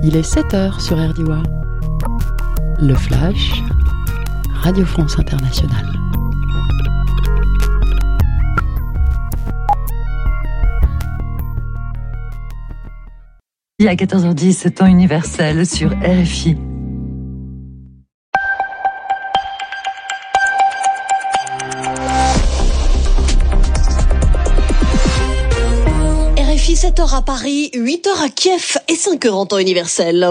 Il est 7h sur RDOA. Le Flash, Radio France Internationale. À 14h10, temps universel sur RFI. RFI 7h à Paris, 8h à Kiev et 5h en temps universel.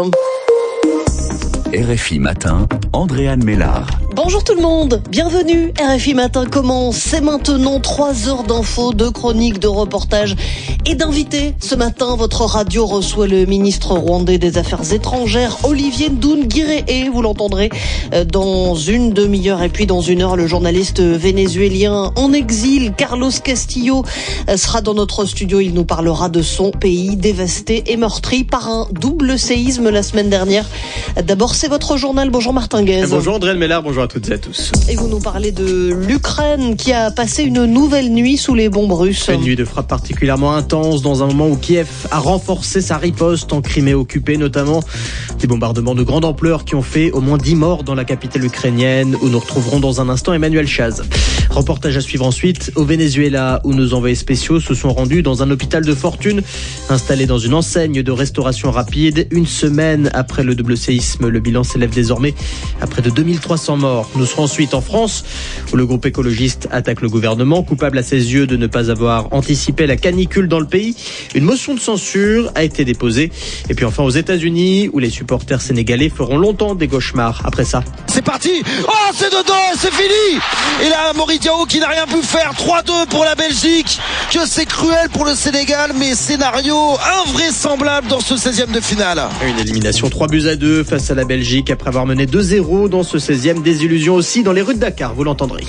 RFI Matin, Andréane Mélard. Bonjour tout le monde, bienvenue. RFI Matin commence, c'est maintenant 3 heures d'infos, de chroniques, de reportages et d'invités. Ce matin, votre radio reçoit le ministre rwandais des Affaires étrangères, Olivier Nduhungirehe. Vous l'entendrez dans une demi-heure. Et puis dans une heure, le journaliste vénézuélien en exil, Carlos Castillo, sera dans notre studio. Il nous parlera de son pays dévasté et meurtri par un double séisme la semaine dernière. D'abord, c'est votre journal. Bonjour Martin Guez. Bonjour Andréane Mélard, bonjour à toutes et à tous. Et vous nous parlez de l'Ukraine qui a passé une nouvelle nuit sous les bombes russes. Une nuit de frappe particulièrement intense dans un moment où Kiev a renforcé sa riposte en Crimée occupée, notamment des bombardements de grande ampleur qui ont fait au moins 10 morts dans la capitale ukrainienne où nous retrouverons dans un instant Emmanuel Chaz. Reportage à suivre ensuite au Venezuela où nos envoyés spéciaux se sont rendus dans un hôpital de fortune installé dans une enseigne de restauration rapide. Une semaine après le double séisme, le bilan s'élève désormais à près de 2300 morts. Nous serons ensuite en France où le groupe écologiste attaque le gouvernement, coupable à ses yeux de ne pas avoir anticipé la canicule dans le pays. Une motion de censure a été déposée. Et puis enfin aux États-Unis où les supporters sénégalais feront longtemps des cauchemars après ça. C'est parti. Oh, c'est dedans, c'est fini. Et là, Mori Diaw qui n'a rien pu faire. 3-2 pour la Belgique. Que c'est cruel pour le Sénégal, mais scénario invraisemblable dans ce 16e de finale. Une élimination 3-2 face à la Belgique après avoir mené 2-0 dans ce 16e. Désillusion aussi dans les rues de Dakar, vous l'entendrez.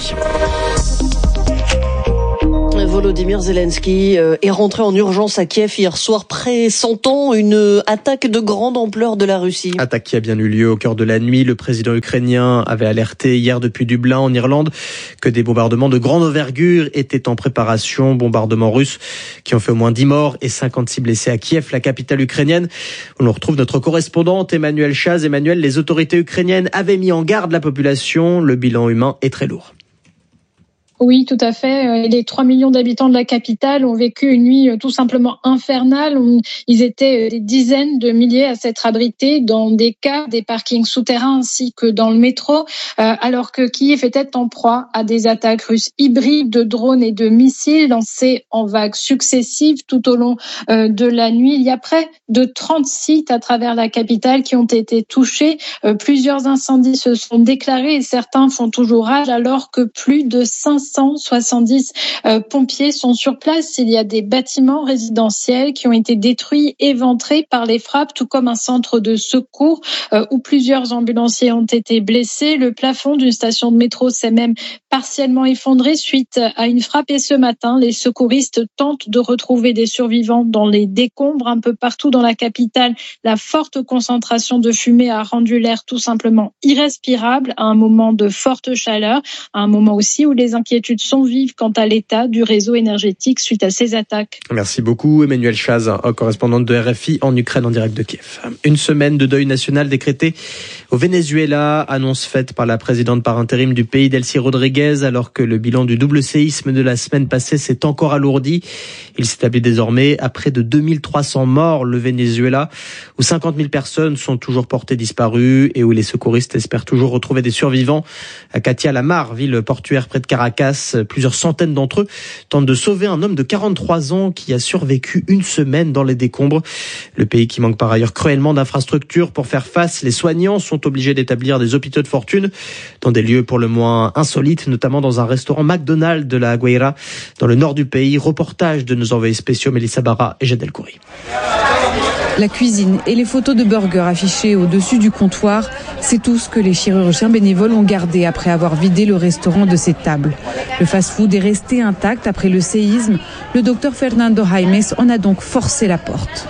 Volodymyr Zelensky est rentré en urgence à Kiev hier soir, pressentant une attaque de grande ampleur de la Russie. Attaque qui a bien eu lieu au cœur de la nuit. Le président ukrainien avait alerté hier depuis Dublin en Irlande que des bombardements de grande envergure étaient en préparation. Bombardements russes qui ont fait au moins 10 morts et 56 blessés à Kiev, la capitale ukrainienne. On retrouve notre correspondante Emmanuel Chaz. Emmanuel, les autorités ukrainiennes avaient mis en garde la population. Le bilan humain est très lourd. Oui, tout à fait. Les 3 millions d'habitants de la capitale ont vécu une nuit tout simplement infernale. Ils étaient des dizaines de milliers à s'être abrités dans des cars, des parkings souterrains ainsi que dans le métro, alors que Kiev était en proie à des attaques russes hybrides de drones et de missiles lancés en vagues successives tout au long de la nuit. Il y a près de 30 sites à travers la capitale qui ont été touchés. Plusieurs incendies se sont déclarés et certains font toujours rage alors que plus de 570 pompiers sont sur place. Il y a des bâtiments résidentiels qui ont été détruits, éventrés par les frappes, tout comme un centre de secours où plusieurs ambulanciers ont été blessés. Le plafond d'une station de métro s'est même partiellement effondré suite à une frappe. Et ce matin, les secouristes tentent de retrouver des survivants dans les décombres un peu partout dans la capitale. La forte concentration de fumée a rendu l'air tout simplement irrespirable à un moment de forte chaleur, à un moment aussi où les inquiétudes sont vives quant à l'état du réseau énergétique suite à ces attaques. Merci beaucoup Emmanuel Chaz, correspondante de RFI en Ukraine en direct de Kiev. Une semaine de deuil national décrétée au Venezuela, annonce faite par la présidente par intérim du pays Delcy Rodriguez, alors que le bilan du double séisme de la semaine passée s'est encore alourdi. Il s'établit désormais à près de 2300 morts, le Venezuela, où 50 000 personnes sont toujours portées disparues et où les secouristes espèrent toujours retrouver des survivants. À Katia Lamar, ville portuaire près de Caracas, plusieurs centaines d'entre eux tentent de sauver un homme de 43 ans qui a survécu une semaine dans les décombres. Le pays qui manque par ailleurs cruellement d'infrastructures pour faire face, les soignants sont obligés d'établir des hôpitaux de fortune dans des lieux pour le moins insolites, notamment dans un restaurant McDonald's de la Guaira, dans le nord du pays. Reportage de nos envoyés spéciaux Mélissa Barra et Jade El-Khoury. La cuisine et les photos de burgers affichées au-dessus du comptoir, c'est tout ce que les chirurgiens bénévoles ont gardé après avoir vidé le restaurant de ses tables. Le fast-food est resté intact après le séisme. Le docteur Fernando Jaimes en a donc forcé la porte.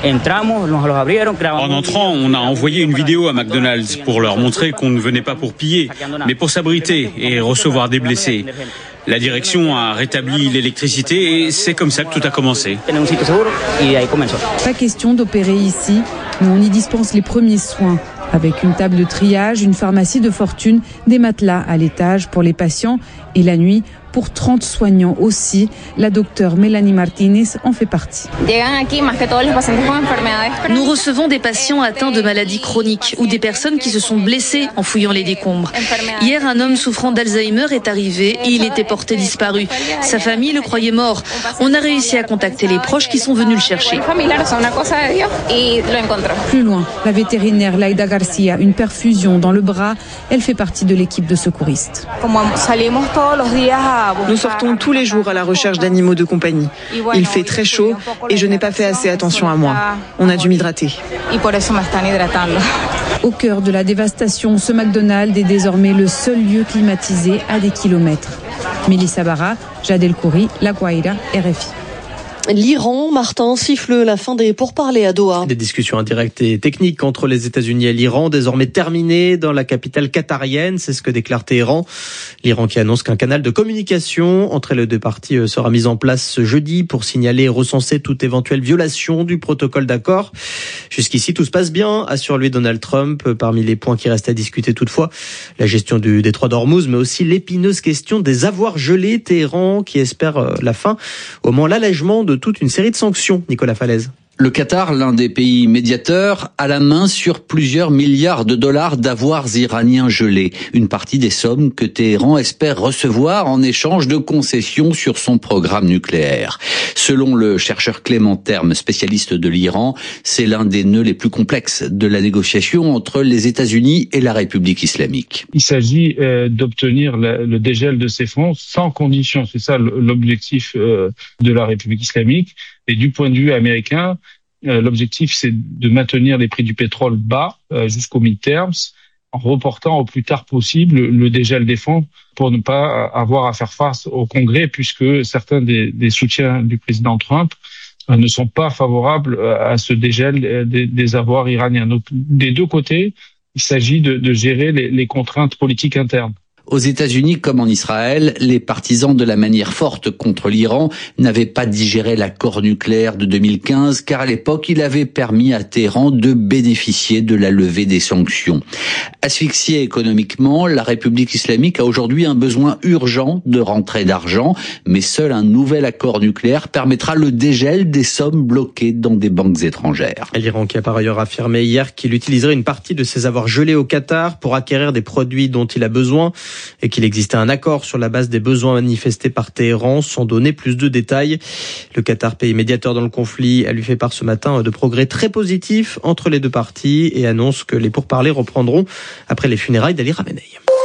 En entrant, on a envoyé une vidéo à McDonald's pour leur montrer qu'on ne venait pas pour piller, mais pour s'abriter et recevoir des blessés. La direction a rétabli l'électricité et c'est comme ça que tout a commencé. Pas question d'opérer ici. mais on y dispense les premiers soins. Avec une table de triage, une pharmacie de fortune, des matelas à l'étage pour les patients et la nuit pour 30 soignants aussi. La docteure Mélanie Martinez en fait partie. Nous recevons des patients atteints de maladies chroniques ou des personnes qui se sont blessées en fouillant les décombres. Hier, un homme souffrant d'Alzheimer est arrivé et il était porté disparu. Sa famille le croyait mort. On a réussi à contacter les proches qui sont venus le chercher. Plus loin, la vétérinaire Laida Garcia, une perfusion dans le bras. Elle fait partie de l'équipe de secouristes. Nous sortons tous les jours à la recherche d'animaux de compagnie. Il fait très chaud et je n'ai pas fait assez attention à moi. On a dû m'hydrater. Au cœur de la dévastation, ce McDonald's est désormais le seul lieu climatisé à des kilomètres. Mélissa Barra, Jade El Khoury, La Guaira, RFI. L'Iran, Martin, siffle la fin des pourparlers à Doha. Des discussions indirectes et techniques entre les États-Unis et l'Iran, désormais terminées dans la capitale qatarienne. C'est ce que déclare Téhéran. L'Iran qui annonce qu'un canal de communication entre les deux parties sera mis en place ce jeudi pour signaler et recenser toute éventuelle violation du protocole d'accord. Jusqu'ici, tout se passe bien, assure lui Donald Trump. Parmi les points qui restent à discuter toutefois, la gestion du détroit d'Ormuz, mais aussi l'épineuse question des avoirs gelés. Téhéran qui espère la fin, au moins l'allègement de toute une série de sanctions. Nicolas Falaise. Le Qatar, l'un des pays médiateurs, a la main sur plusieurs milliards de dollars d'avoirs iraniens gelés. Une partie des sommes que Téhéran espère recevoir en échange de concessions sur son programme nucléaire. Selon le chercheur Clément Terme, spécialiste de l'Iran, c'est l'un des nœuds les plus complexes de la négociation entre les États-Unis et la République islamique. Il s'agit d'obtenir le dégel de ces fonds sans condition. C'est ça l'objectif de la République islamique. Et du point de vue américain, l'objectif, c'est de maintenir les prix du pétrole bas jusqu'au mid-terms, en reportant au plus tard possible le dégel des fonds pour ne pas avoir à faire face au Congrès, puisque certains des soutiens du président Trump ne sont pas favorables à ce dégel des avoirs iraniens. Donc, des deux côtés, il s'agit de gérer les contraintes politiques internes. Aux États-Unis comme en Israël, les partisans de la manière forte contre l'Iran n'avaient pas digéré l'accord nucléaire de 2015 car à l'époque, il avait permis à Téhéran de bénéficier de la levée des sanctions. Asphyxiée économiquement, la République islamique a aujourd'hui un besoin urgent de rentrée d'argent, mais seul un nouvel accord nucléaire permettra le dégel des sommes bloquées dans des banques étrangères. L'Iran qui a par ailleurs affirmé hier qu'il utiliserait une partie de ses avoirs gelés au Qatar pour acquérir des produits dont il a besoin et qu'il existait un accord sur la base des besoins manifestés par Téhéran, sans donner plus de détails. Le Qatar, pays médiateur dans le conflit, a lui fait part ce matin de progrès très positifs entre les deux parties et annonce que les pourparlers reprendront après les funérailles d'Ali Khamenei.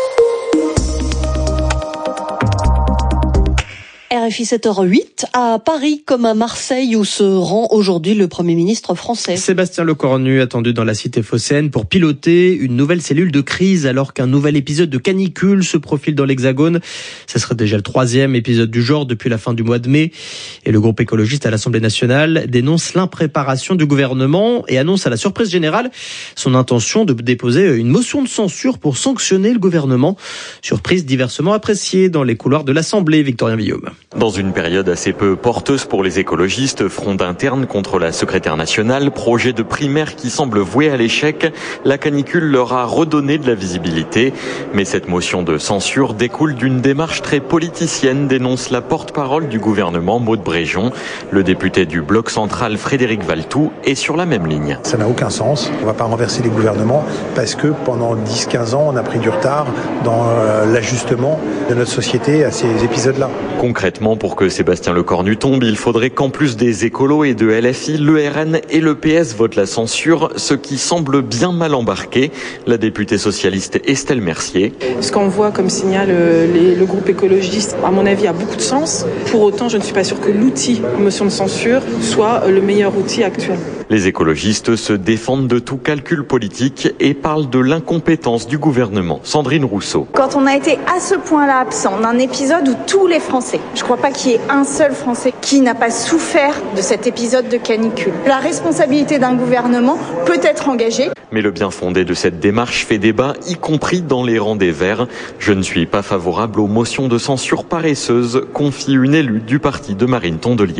RFI 7h08 à Paris comme à Marseille où se rend aujourd'hui le Premier ministre français. Sébastien Lecornu attendu dans la cité phocéenne pour piloter une nouvelle cellule de crise alors qu'un nouvel épisode de canicule se profile dans l'Hexagone. Ce serait déjà le 3e épisode du genre depuis la fin du mois de mai. Et le groupe écologiste à l'Assemblée nationale dénonce l'impréparation du gouvernement et annonce à la surprise générale son intention de déposer une motion de censure pour sanctionner le gouvernement. Surprise diversement appréciée dans les couloirs de l'Assemblée. Victorien Villaume. Dans une période assez peu porteuse pour les écologistes, fronde interne contre la secrétaire nationale, projet de primaire qui semble voué à l'échec, la canicule leur a redonné de la visibilité. Mais cette motion de censure découle d'une démarche très politicienne, dénonce la porte-parole du gouvernement, Maud Bréjon. Le député du Bloc central, Frédéric Valletoux, est sur la même ligne. Ça n'a aucun sens. On ne va pas renverser les gouvernements parce que pendant 10-15 ans, on a pris du retard dans l'ajustement de notre société à ces épisodes-là. Concrètement, pour que Sébastien Lecornu tombe, il faudrait qu'en plus des écolos et de LFI, le RN et le PS votent la censure, ce qui semble bien mal embarqué. La députée socialiste Estelle Mercier. Ce qu'on voit comme signal le groupe écologiste, à mon avis, a beaucoup de sens. Pour autant, je ne suis pas sûre que l'outil motion de censure soit le meilleur outil actuel. Les écologistes se défendent de tout calcul politique et parlent de l'incompétence du gouvernement. Sandrine Rousseau. Quand on a été à ce point-là absent d'un épisode où tous les Français, je ne crois pas qu'il y ait un seul Français qui n'a pas souffert de cet épisode de canicule. La responsabilité d'un gouvernement peut être engagée. Mais le bien fondé de cette démarche fait débat, y compris dans les rangs des Verts. Je ne suis pas favorable aux motions de censure paresseuses, confie une élue du parti de Marine Tondelier.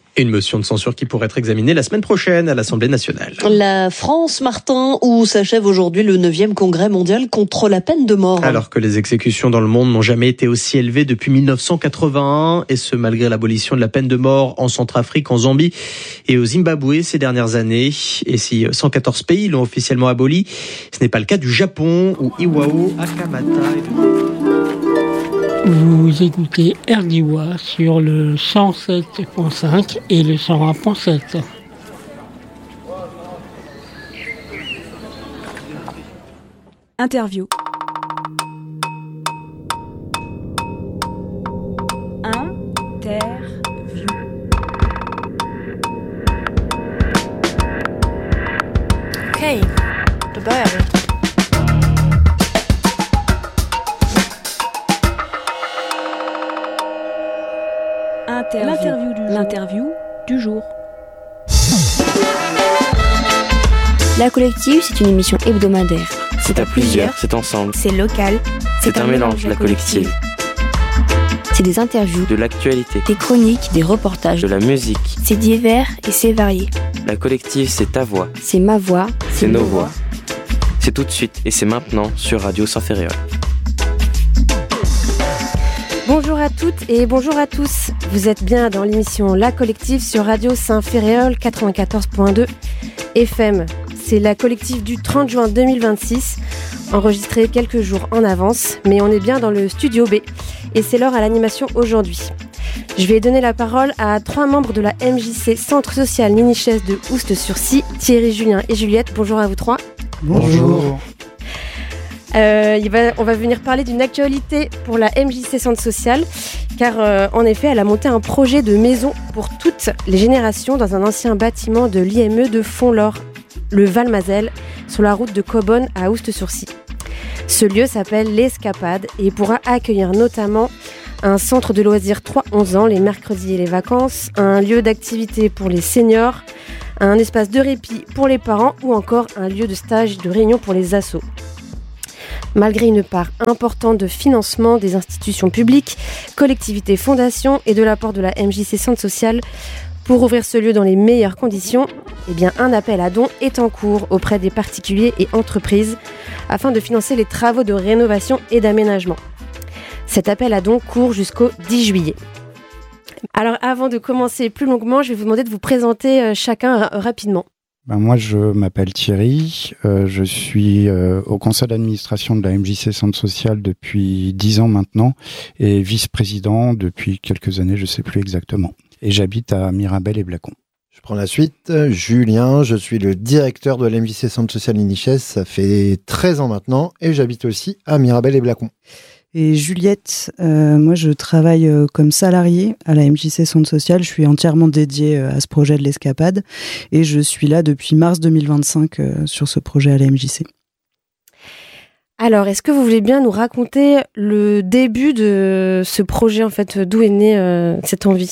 Une motion de censure qui pourrait être examinée la semaine prochaine à l'Assemblée nationale. La France, Martin, où s'achève aujourd'hui le 9e congrès mondial contre la peine de mort. Alors que les exécutions dans le monde n'ont jamais été aussi élevées depuis 1981, et ce malgré l'abolition de la peine de mort en Centrafrique, en Zambie et au Zimbabwe ces dernières années. Et si 114 pays l'ont officiellement aboli, ce n'est pas le cas du Japon où Iwao Akamata Vous écoutez RDIWA sur le 107.5 et le 101.7. Interview. Okej, då börjar vi. L'interview du jour. La Collective, c'est une émission hebdomadaire. C'est à plusieurs, c'est ensemble. C'est local. C'est un mélange, la Collective. C'est des interviews, de l'actualité, des chroniques, des reportages, de la musique. C'est divers et c'est varié. La Collective, c'est ta voix. C'est ma voix. C'est nos voix. C'est tout de suite et c'est maintenant sur Radio Saint-Ferréol. Bonjour à toutes et bonjour à tous. Vous êtes bien dans l'émission La Collective sur Radio Saint-Ferréol 94.2 FM. C'est la Collective du 30 juin 2026, enregistrée quelques jours en avance, mais on est bien dans le studio B et c'est l'heure à l'animation aujourd'hui. Je vais donner la parole à 3 membres de la MJC Centre Social Ninichès de Oust-sur-Scie, Thierry, Julien et Juliette. Bonjour à vous 3. Bonjour. On va venir parler d'une actualité pour la MJC Centre Social, car en effet, elle a monté un projet de maison pour toutes les générations dans un ancien bâtiment de l'IME de Font-l'Or, le Valmazel, sur la route de Cobonne à Oust-sur-Scie. Ce lieu s'appelle l'Escapade et pourra accueillir notamment un centre de loisirs 3-11 ans les mercredis et les vacances, un lieu d'activité pour les seniors, un espace de répit pour les parents ou encore un lieu de stage de réunion pour les assos. Malgré une part importante de financement des institutions publiques, collectivités, fondations et de l'apport de la MJC Centre Social pour ouvrir ce lieu dans les meilleures conditions, un appel à dons est en cours auprès des particuliers et entreprises afin de financer les travaux de rénovation et d'aménagement. Cet appel à dons court jusqu'au 10 juillet. Alors avant de commencer plus longuement, je vais vous demander de vous présenter chacun rapidement. Moi, je m'appelle Thierry, je suis au conseil d'administration de la MJC Centre Social depuis 10 ans maintenant et vice-président depuis quelques années, je ne sais plus exactement. Et j'habite à Mirabel et Blacon. Je prends la suite. Julien, je suis le directeur de la MJC Centre Social Ninichès, ça fait 13 ans maintenant et j'habite aussi à Mirabel et Blacon. Et Juliette, moi je travaille comme salariée à la MJC Centre Social, je suis entièrement dédiée à ce projet de l'Escapade et je suis là depuis mars 2025 sur ce projet à la MJC. Alors, est-ce que vous voulez bien nous raconter le début de ce projet, en fait, d'où est née cette envie ?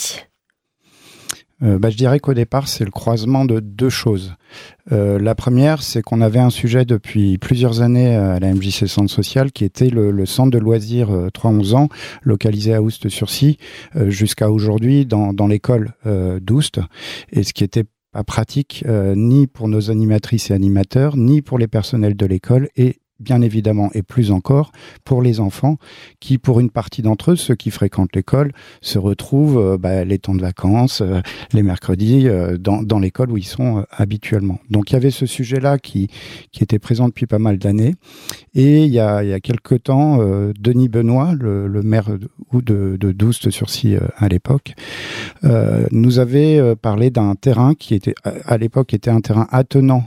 Je dirais qu'au départ, c'est le croisement de 2 choses. La première, c'est qu'on avait un sujet depuis plusieurs années à la MJC Centre Social qui était le centre de loisirs 3-11 ans, localisé à Oust-sur-Scie, jusqu'à aujourd'hui dans l'école d'Oust. Et ce qui était pas pratique ni pour nos animatrices et animateurs, ni pour les personnels de l'école et bien évidemment, et plus encore, pour les enfants qui, pour une partie d'entre eux, ceux qui fréquentent l'école, se retrouvent les temps de vacances, les mercredis, dans l'école où ils sont habituellement. Donc, il y avait ce sujet-là qui était présent depuis pas mal d'années. Et il y a quelque temps, Denis Benoît, le maire de Oust-sur-Scie à l'époque, nous avait parlé d'un terrain qui était, à l'époque, était un terrain attenant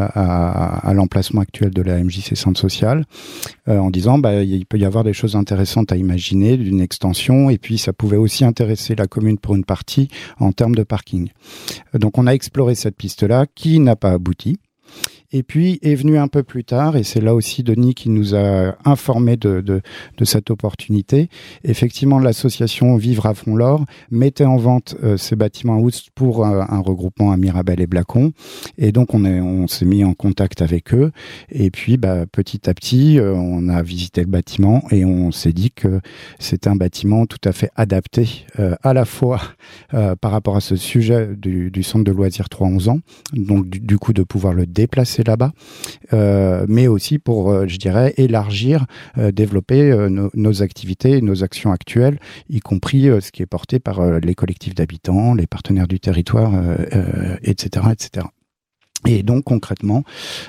à l'emplacement actuel de la MJC Centre Social, en disant il peut y avoir des choses intéressantes à imaginer d'une extension et puis ça pouvait aussi intéresser la commune pour une partie en termes de parking. Donc on a exploré cette piste-là qui n'a pas abouti. Et puis est venu un peu plus tard, et c'est là aussi Denis qui nous a informé de cette opportunité. Effectivement, l'association Vivre à Font-l'Or mettait en vente ces bâtiments à Oust pour un regroupement à Mirabel et Blacon. Et donc on s'est mis en contact avec eux. Et puis petit à petit, on a visité le bâtiment et on s'est dit que c'était un bâtiment tout à fait adapté à la fois par rapport à ce sujet du centre de loisirs 3-11 ans, donc du coup de pouvoir le déplacer là-bas, mais aussi pour, je dirais, élargir, développer nos activités, nos actions actuelles, y compris ce qui est porté par les collectifs d'habitants, les partenaires du territoire, etc., etc. Et donc concrètement,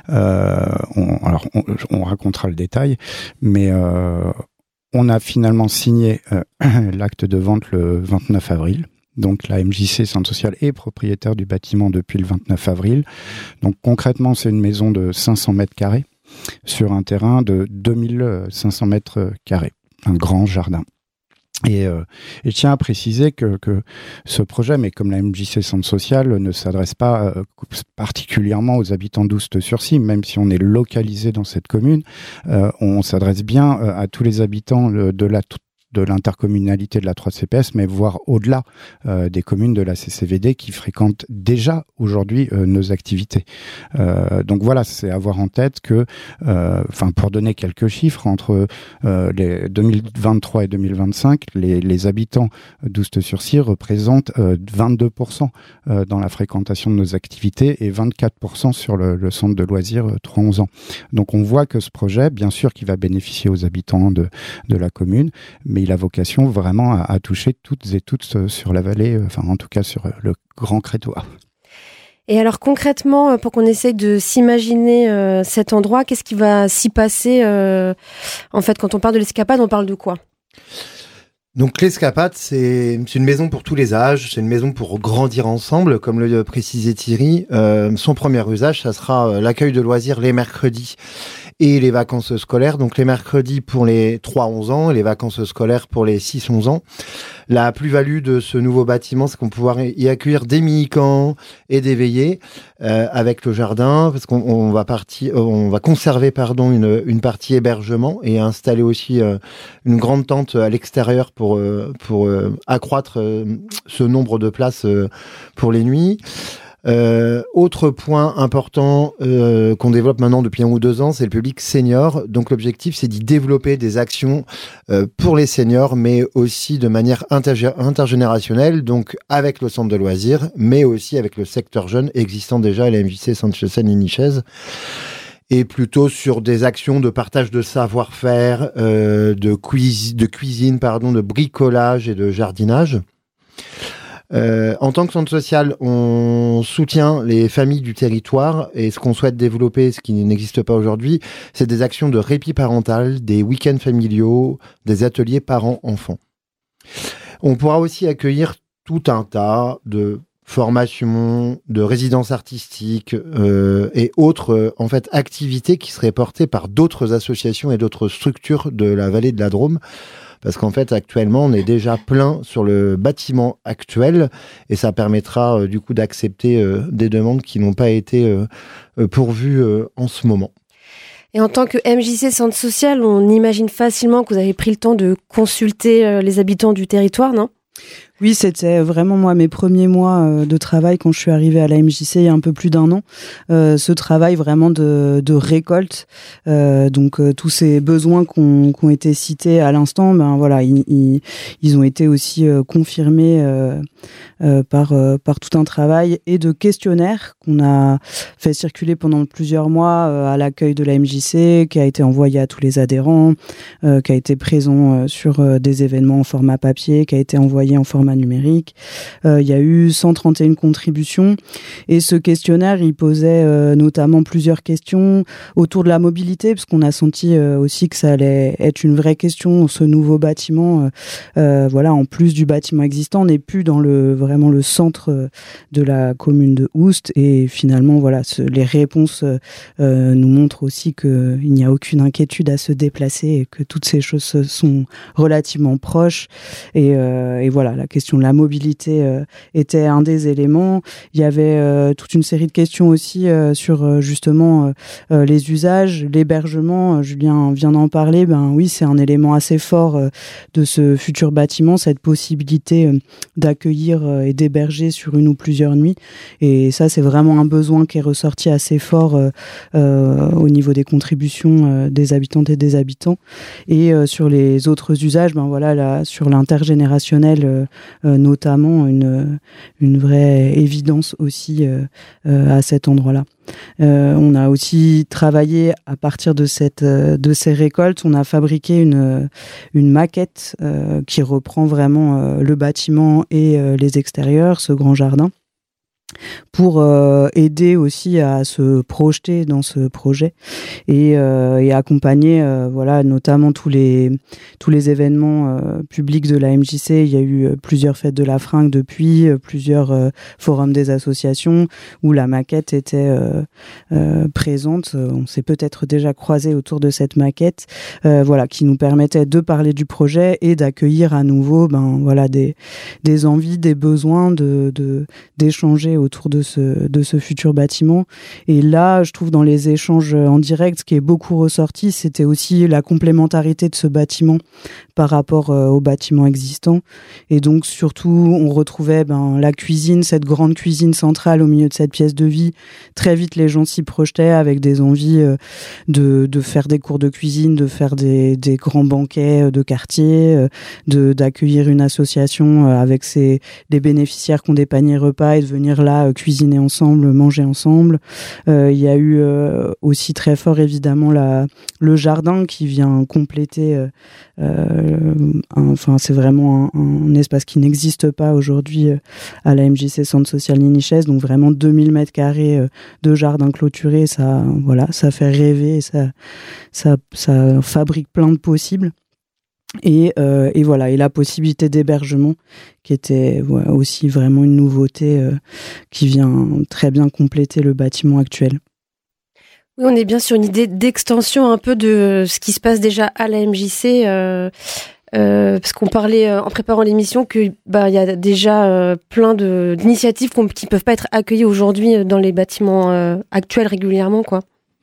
on racontera le détail, mais on a finalement signé l'acte de vente le 29 avril. Donc la MJC Centre Social est propriétaire du bâtiment depuis le 29 avril. Donc concrètement, c'est une maison de 500 mètres carrés sur un terrain de 2500 mètres carrés, un grand jardin. Et je tiens à préciser que ce projet, mais comme la MJC Centre Social, ne s'adresse pas particulièrement aux habitants d'Oust-sur-Sim, même si on est localisé dans cette commune, on s'adresse bien à tous les habitants de l'intercommunalité de la 3CPS, mais voire au-delà des communes de la CCVD qui fréquentent déjà aujourd'hui nos activités. Donc voilà, c'est avoir en tête que, pour donner quelques chiffres, entre les 2023 et 2025, les habitants d'Oust-sur-Sim représentent 22% dans la fréquentation de nos activités et 24% sur le centre de loisirs 3-11 ans. Donc on voit que ce projet, bien sûr, qui va bénéficier aux habitants de la commune, mais il a vocation vraiment à toucher toutes et tous sur la vallée, en tout cas sur le Grand Crétois. Et alors concrètement, pour qu'on essaye de s'imaginer cet endroit, qu'est-ce qui va s'y passer en fait, quand on parle de l'Escapade, on parle de quoi ? Donc l'Escapade, c'est une maison pour tous les âges, c'est une maison pour grandir ensemble, comme le précisait Thierry. Son premier usage, ça sera l'accueil de loisirs les mercredis et les vacances scolaires. Donc les mercredis pour les 3-11 ans et les vacances scolaires pour les 6-11 ans. La plus-value de ce nouveau bâtiment, c'est qu'on va pouvoir y accueillir des mini-camps et des veillées avec le jardin, parce qu'on va conserver une partie hébergement et installer aussi une grande tente à l'extérieur pour accroître ce nombre de places pour les nuits. Autre point important qu'on développe maintenant depuis 1 ou 2 ans, c'est le public senior. Donc l'objectif, c'est d'y développer des actions pour les seniors, mais aussi de manière intergénérationnelle, donc avec le centre de loisirs, mais aussi avec le secteur jeune existant déjà à la MJC Centre Social Nichaise, et plutôt sur des actions de partage de savoir-faire, de cuisine, de bricolage et de jardinage. En tant que centre social, on soutient les familles du territoire et ce qu'on souhaite développer, ce qui n'existe pas aujourd'hui, c'est des actions de répit parental, des week-ends familiaux, des ateliers parents-enfants. On pourra aussi accueillir tout un tas de formations, de résidences artistiques et autres activités qui seraient portées par d'autres associations et d'autres structures de la vallée de la Drôme. Parce qu'en fait, actuellement, on est déjà plein sur le bâtiment actuel et ça permettra du coup d'accepter des demandes qui n'ont pas été pourvues en ce moment. Et en tant que MJC Centre Social, on imagine facilement que vous avez pris le temps de consulter les habitants du territoire, non ? Oui, c'était vraiment moi mes premiers mois de travail quand je suis arrivée à la MJC il y a un peu plus d'1 an. Ce travail vraiment de récolte, donc tous ces besoins qui ont été cités à l'instant, ils ont été aussi confirmés par tout un travail et de questionnaires qu'on a fait circuler pendant plusieurs mois à l'accueil de la MJC, qui a été envoyé à tous les adhérents, qui a été présent sur des événements en format papier, qui a été envoyé en format numérique. Il y a eu 131 contributions et ce questionnaire, il posait notamment plusieurs questions autour de la mobilité, parce qu'on a senti aussi que ça allait être une vraie question, ce nouveau bâtiment. En plus du bâtiment existant, on n'est plus dans vraiment le centre de la commune de Oust, et finalement les réponses nous montrent aussi qu'il n'y a aucune inquiétude à se déplacer et que toutes ces choses sont relativement proches et la question question de la mobilité était un des éléments. Il y avait toute une série de questions aussi sur justement les usages, l'hébergement. Julien vient d'en parler. Ben oui, c'est un élément assez fort de ce futur bâtiment, cette possibilité d'accueillir et d'héberger sur une ou plusieurs nuits. Et ça, c'est vraiment un besoin qui est ressorti assez fort au niveau des contributions des habitantes et des habitants. Et sur les autres usages, ben voilà, là, sur l'intergénérationnel, notamment une vraie évidence aussi à cet endroit-là. On a aussi travaillé à partir de ces récoltes. On a fabriqué une maquette qui reprend vraiment le bâtiment et les extérieurs, ce grand jardin, pour aider aussi à se projeter dans ce projet et accompagner voilà, notamment tous les événements publics de la MJC. Il y a eu plusieurs fêtes de la fringue depuis, plusieurs forums des associations où la maquette était présente. On s'est peut-être déjà croisés autour de cette maquette, voilà, qui nous permettait de parler du projet et d'accueillir à nouveau voilà, des envies, des besoins d'échanger autour de ce futur bâtiment. Et là, je trouve dans les échanges en direct, ce qui est beaucoup ressorti, c'était aussi la complémentarité de ce bâtiment par rapport au bâtiment existant. Et donc, surtout, on retrouvait la cuisine, cette grande cuisine centrale au milieu de cette pièce de vie. Très vite, les gens s'y projetaient avec des envies de faire des cours de cuisine, de faire des grands banquets de quartier, d'accueillir une association avec des bénéficiaires qui ont des paniers repas et de venir là cuisiner ensemble, manger ensemble. Il y a eu aussi très fort évidemment le jardin qui vient compléter. C'est vraiment un espace qui n'existe pas aujourd'hui à la MJC Centre Social Ninichès. Donc vraiment 2000 mètres carrés de jardin clôturé, ça fait rêver, ça fabrique plein de possibles. Et voilà, et la possibilité d'hébergement qui était aussi vraiment une nouveauté qui vient très bien compléter le bâtiment actuel. Oui, on est bien sur une idée d'extension un peu de ce qui se passe déjà à la MJC, parce qu'on parlait en préparant l'émission que il y a déjà plein d'initiatives qui peuvent pas être accueillies aujourd'hui dans les bâtiments actuels régulièrement, quoi.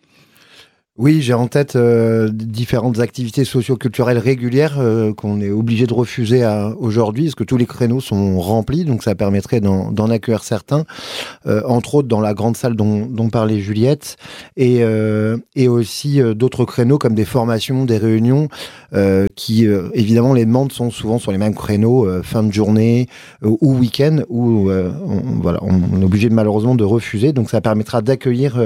Oui, j'ai en tête différentes activités socio-culturelles régulières qu'on est obligé de refuser aujourd'hui, parce que tous les créneaux sont remplis, donc ça permettrait d'en accueillir certains, entre autres dans la grande salle dont parlait Juliette, et aussi d'autres créneaux comme des formations, des réunions, qui évidemment les demandes sont souvent sur les mêmes créneaux, fin de journée ou week-end, où on est obligé malheureusement de refuser, donc ça permettra d'accueillir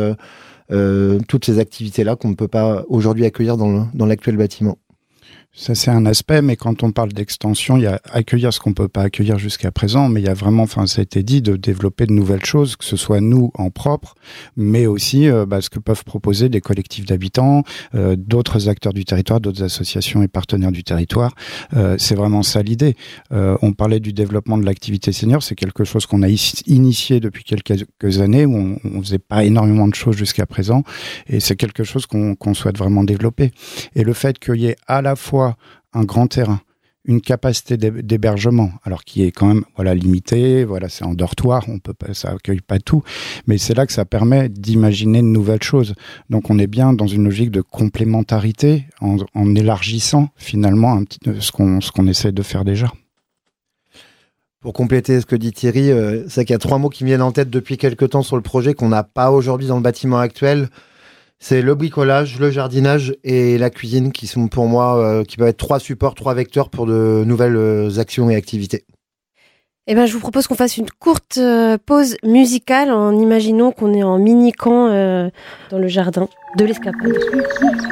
toutes ces activités-là qu'on ne peut pas aujourd'hui accueillir dans l'actuel bâtiment. Ça, c'est un aspect, mais quand on parle d'extension, il y a accueillir ce qu'on peut pas accueillir jusqu'à présent, mais il y a vraiment, ça a été dit, de développer de nouvelles choses, que ce soit nous en propre, mais aussi ce que peuvent proposer des collectifs d'habitants, d'autres acteurs du territoire, d'autres associations et partenaires du territoire. C'est vraiment ça l'idée. On parlait du développement de l'activité senior, c'est quelque chose qu'on a initié depuis quelques années, où on faisait pas énormément de choses jusqu'à présent, et c'est quelque chose qu'on souhaite vraiment développer. Et le fait qu'il y ait à la fois un grand terrain, une capacité d'hébergement, alors qui est quand même limitée, c'est en dortoir, ça accueille pas tout, mais c'est là que ça permet d'imaginer de nouvelles choses. Donc on est bien dans une logique de complémentarité en élargissant finalement un petit ce qu'on essaie de faire déjà. Pour compléter ce que dit Thierry, c'est qu'il y a 3 mots qui me viennent en tête depuis quelques temps sur le projet qu'on n'a pas aujourd'hui dans le bâtiment actuel. C'est le bricolage, le jardinage et la cuisine qui sont pour moi, qui peuvent être 3 supports, 3 vecteurs pour de nouvelles actions et activités. Eh ben, je vous propose qu'on fasse une courte pause musicale en imaginant qu'on est en mini-camp dans le jardin de l'Escapade.